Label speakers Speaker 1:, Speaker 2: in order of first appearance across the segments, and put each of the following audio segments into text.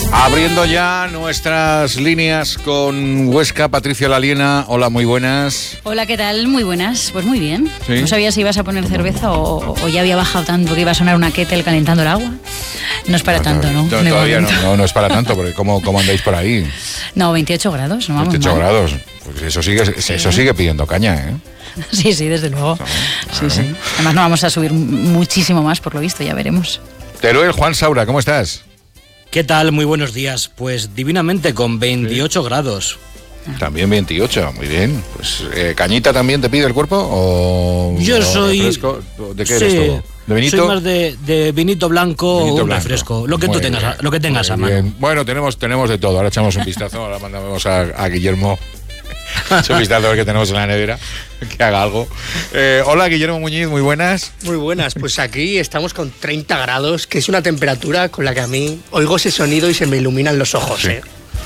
Speaker 1: Abriendo ya nuestras líneas con Huesca, Patricia Laliena. Hola, muy buenas.
Speaker 2: Hola, ¿qué tal? Muy buenas. Pues muy bien.
Speaker 1: ¿Sí?
Speaker 2: No sabía si ibas a poner cerveza o ya había bajado tanto que iba a sonar una kettle calentando el agua. No es para tanto, ¿no?
Speaker 1: Todavía no es para tanto, porque ¿cómo andáis por ahí?
Speaker 2: No, 28 grados, no vamos
Speaker 1: 28
Speaker 2: mal.
Speaker 1: grados. Pues eso sigue pidiendo caña, ¿eh?
Speaker 2: Sí, desde luego. Sí. Además no vamos a subir muchísimo más, por lo visto, ya veremos.
Speaker 1: Teruel, Juan Saura, ¿cómo estás?
Speaker 3: ¿Qué tal? Muy buenos días. Pues divinamente, con 28 grados.
Speaker 1: También 28, muy bien. Pues ¿cañita también te pide el cuerpo? ¿O
Speaker 3: yo soy...
Speaker 1: refresco? ¿De qué
Speaker 3: sí,
Speaker 1: eres todo? ¿De vinito?
Speaker 3: Soy más de vinito blanco o un refresco. Lo que tú tengas, lo que tengas a mano.
Speaker 1: Bueno, tenemos de todo. Ahora echamos un vistazo, ahora mandamos a Guillermo un vistazo a ver qué tenemos en la nevera, que haga algo. Hola, Guillermo Muñiz, muy buenas.
Speaker 4: Muy buenas, pues aquí estamos con 30 grados, que es una temperatura con la que a mí oigo ese sonido y se me iluminan los ojos.
Speaker 1: Sí.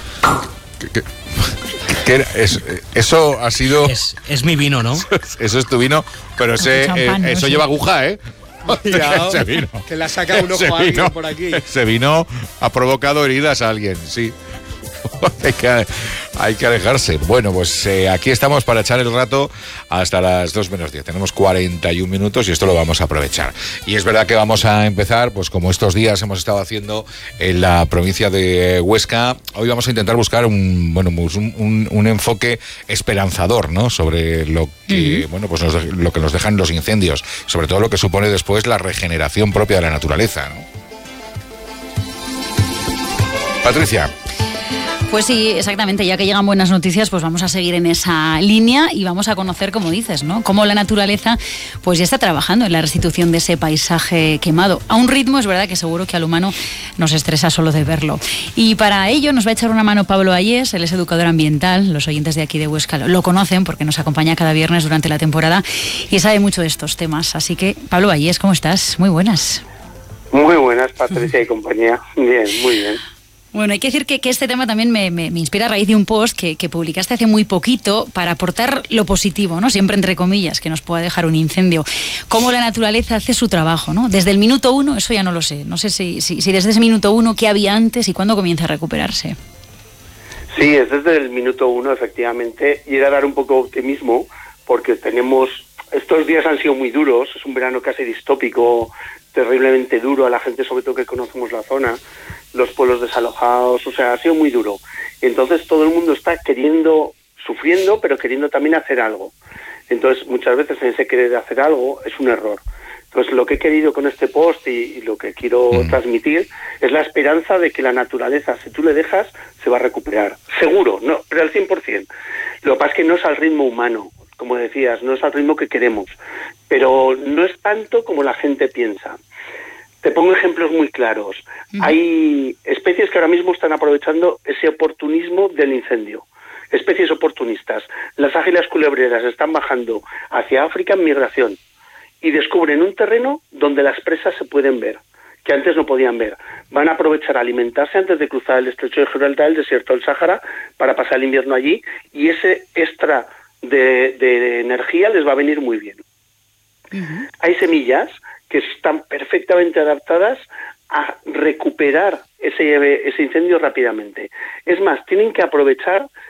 Speaker 1: Eso ha sido...
Speaker 3: Es mi vino, ¿no?
Speaker 1: Eso es tu vino, pero eso lleva aguja, ¿eh?
Speaker 4: Ese vino. Que la saca un ojo a alguien por aquí.
Speaker 1: Ese vino ha provocado heridas a alguien, sí. Hay que alejarse. Bueno, pues aquí estamos para echar el rato hasta las 2 menos 10. Tenemos 41 minutos y esto lo vamos a aprovechar. Y es verdad que vamos a empezar, pues como estos días hemos estado haciendo en la provincia de Huesca, hoy vamos a intentar buscar un enfoque esperanzador, ¿no? Sobre lo que, lo que nos dejan los incendios, sobre todo lo que supone después la regeneración propia de la naturaleza, ¿no? Patricia.
Speaker 2: Pues sí, exactamente, ya que llegan buenas noticias, pues vamos a seguir en esa línea y vamos a conocer, como dices, ¿no? Cómo la naturaleza pues ya está trabajando en la restitución de ese paisaje quemado. A un ritmo, es verdad que seguro que al humano nos estresa solo de verlo. Y para ello nos va a echar una mano Pablo Ayés, él es educador ambiental, los oyentes de aquí de Huesca lo conocen porque nos acompaña cada viernes durante la temporada y sabe mucho de estos temas. Así que, Pablo Ayés, ¿cómo estás? Muy buenas.
Speaker 5: Muy buenas, Patricia y compañía. Bien, muy bien.
Speaker 2: Bueno, hay que decir que este tema también me inspira a raíz de un post que publicaste hace muy poquito para aportar lo positivo, ¿no? Siempre entre comillas, que nos pueda dejar un incendio. Cómo la naturaleza hace su trabajo, ¿no? Desde el minuto 1, eso ya no lo sé. No sé si desde ese minuto 1, qué había antes y cuándo comienza a recuperarse.
Speaker 5: Sí, es desde el minuto 1, efectivamente, y era dar un poco de optimismo, porque estos días han sido muy duros, es un verano casi distópico, terriblemente duro a la gente, sobre todo que conocemos la zona, los pueblos desalojados, o sea, ha sido muy duro. Entonces todo el mundo está sufriendo, pero queriendo también hacer algo. Entonces muchas veces en ese querer hacer algo es un error. Entonces lo que he querido con este post y lo que quiero transmitir es la esperanza de que la naturaleza, si tú le dejas, se va a recuperar. Seguro, no, pero al 100%. Lo que pasa es que no es al ritmo humano, como decías, no es al ritmo que queremos, pero no es tanto como la gente piensa. Te pongo ejemplos muy claros. Hay especies que ahora mismo están aprovechando ese oportunismo del incendio. Especies oportunistas. Las águilas culebreras están bajando hacia África en migración y descubren un terreno donde las presas se pueden ver, que antes no podían ver. Van a aprovechar a alimentarse antes de cruzar el estrecho de Gibraltar, el desierto del Sáhara, para pasar el invierno allí, y ese extra de energía les va a venir muy bien. Hay semillas que están perfectamente adaptadas a recuperar ese incendio rápidamente. Es más, tienen que aprovechar